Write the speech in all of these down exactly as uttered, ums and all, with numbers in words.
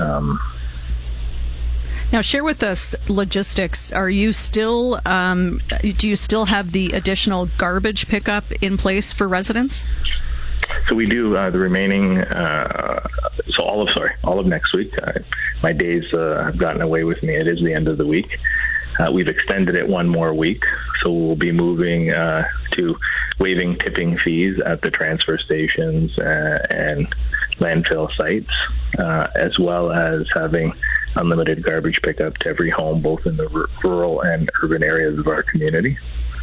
Um, Now, share with us logistics. Are you still, um, do you still have the additional garbage pickup in place for residents? So we do uh, the remaining, uh, so all of, sorry, all of next week. Uh, my days uh, have gotten away with me. It is the end of the week. Uh, we've extended it one more week, so we'll be moving uh, to waiving tipping fees at the transfer stations uh, and landfill sites, uh, as well as having unlimited garbage pickup to every home, both in the r- rural and urban areas of our community.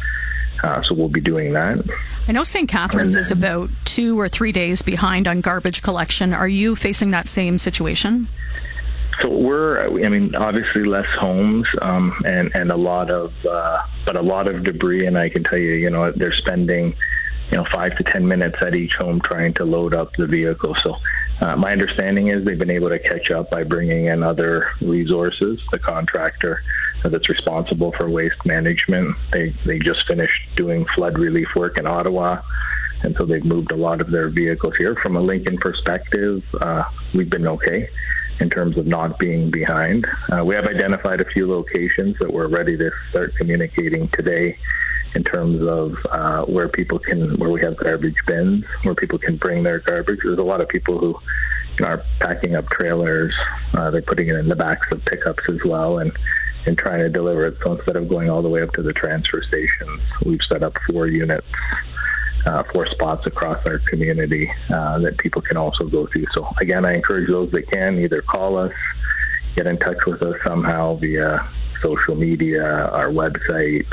Uh, so we'll be doing that. I know Saint Catharines then, is about two or three days behind on garbage collection. Are you facing that same situation? So we're, I mean, obviously less homes um, and, and a lot of, uh, but a lot of debris. And I can tell you, you know, they're spending, you know, five to ten minutes at each home trying to load up the vehicle. So uh, my understanding is they've been able to catch up by bringing in other resources. The contractor that's responsible for waste management, they, they just finished doing flood relief work in Ottawa. And so they've moved a lot of their vehicles here. From a Lincoln perspective, uh, we've been okay in terms of not being behind. Uh, we have identified a few locations that we're ready to start communicating today in terms of uh, where people can, where we have garbage bins, where people can bring their garbage. There's a lot of people who you know, are packing up trailers. Uh, they're putting it in the backs of pickups as well and, and trying to deliver it. So instead of going all the way up to the transfer stations, we've set up four units Uh, four spots across our community uh, that people can also go to. So again, I encourage those that can either call us, get in touch with us somehow via social media, our website,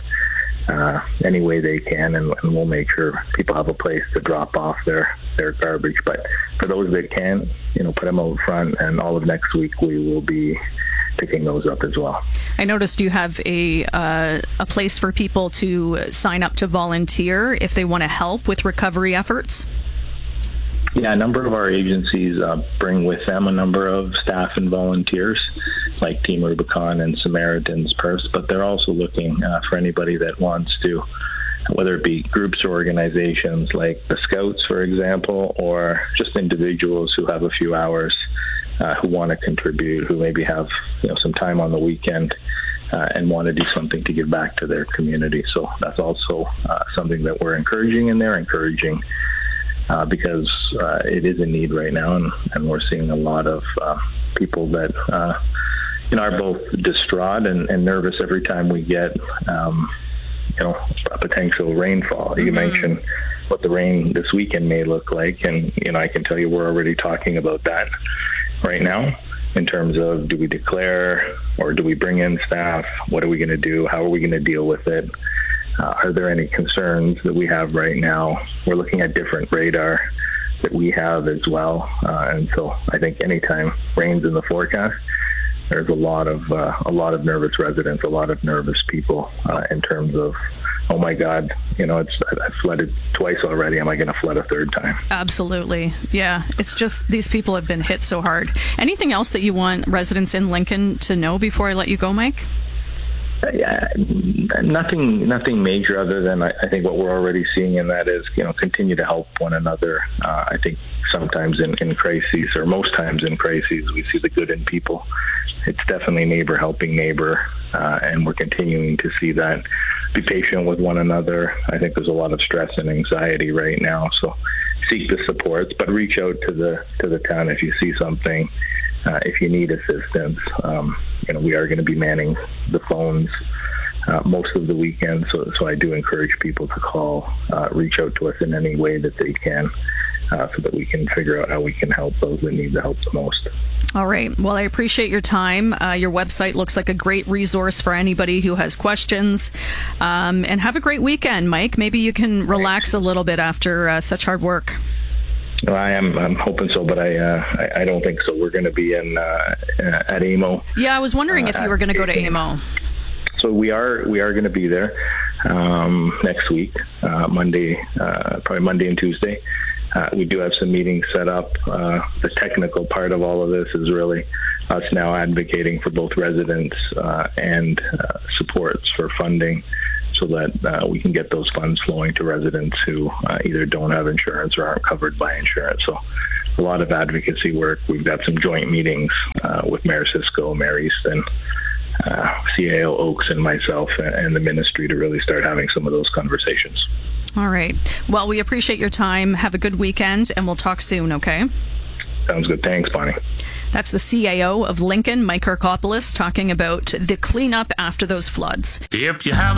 uh, any way they can, and, and we'll make sure people have a place to drop off their, their garbage. But for those that can, you know, put them out front, and all of next week we will be picking those up as well. I noticed you have a uh, a place for people to sign up to volunteer if they want to help with recovery efforts. Yeah, a number of our agencies uh, bring with them a number of staff and volunteers, like Team Rubicon and Samaritan's Purse, but they're also looking uh, for anybody that wants to, whether it be groups or organizations like the Scouts, for example, or just individuals who have a few hours Uh, who want to contribute, who maybe have you know some time on the weekend uh, and want to do something to give back to their community. So that's also uh, something that we're encouraging, and they're encouraging uh, because uh, it is a need right now, and, and we're seeing a lot of uh, people that uh, you know are both distraught and, and nervous every time we get um, you know a potential rainfall. Mm-hmm. You mentioned what the rain this weekend may look like, and you know I can tell you we're already talking about that right now in terms of, do we declare or do we bring in staff? What are we going to do? How are we going to deal with it? Uh, are there any concerns that we have right now? We're looking at different radar that we have as well. Uh, and so I think anytime rain's in the forecast, there's a lot of uh, a lot of nervous residents, a lot of nervous people uh, in terms of, oh my God, you know, it's I've flooded twice already. Am I going to flood a third time? Absolutely. Yeah. It's just these people have been hit so hard. Anything else that you want residents in Lincoln to know before I let you go, Mike? Uh, yeah, nothing, nothing major other than I, I think what we're already seeing in that is, you know, continue to help one another. Uh, I think sometimes in, in crises, or most times in crises, we see the good in people. It's definitely neighbor helping neighbor, uh, and we're continuing to see that. Be patient with one another. I think there's a lot of stress and anxiety right now, so seek the supports, but reach out to the to the town if you see something, uh, if you need assistance. Um, you know, we are going to be manning the phones uh, most of the weekend, so so I do encourage people to call, uh, reach out to us in any way that they can, uh, so that we can figure out how we can help those that need the help the most. All right. Well, I appreciate your time. Uh, your website looks like a great resource for anybody who has questions. Um, and have a great weekend, Mike. Maybe you can relax a little bit after uh, such hard work. Well, I am. I'm hoping so, but I. Uh, I, I don't think so. We're going to be in uh, at A M O. Yeah, I was wondering uh, if you were going to go to A M O. So we are. We are going to be there um, next week, uh, Monday, uh, probably Monday and Tuesday. Uh, we do have some meetings set up. Uh, the technical part of all of this is really us now advocating for both residents uh, and uh, supports for funding so that uh, we can get those funds flowing to residents who uh, either don't have insurance or aren't covered by insurance. So a lot of advocacy work. We've got some joint meetings uh, with Mayor Cisco, Mayor Easton, uh, C A O Oaks, and myself and the ministry to really start having some of those conversations. All right. Well, we appreciate your time. Have a good weekend, and we'll talk soon, okay? Sounds good. Thanks, Bonnie. That's the C A O of Lincoln, Mike Kirkopoulos, talking about the cleanup after those floods. If you have